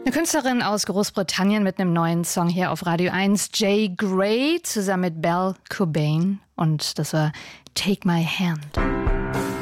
Eine Künstlerin aus Großbritannien mit einem neuen Song hier auf Radio 1, Jay Gray, zusammen mit Belle Cobain. Und das war Take My Hand.